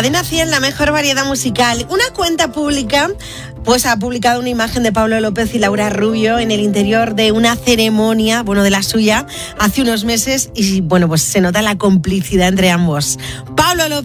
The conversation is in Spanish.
Cadena 100, la mejor variedad musical. Una cuenta pública pues ha publicado una imagen de Pablo López y Laura Rubio en el interior de una ceremonia, de la suya, hace unos meses y, pues se nota la complicidad entre ambos. Pablo López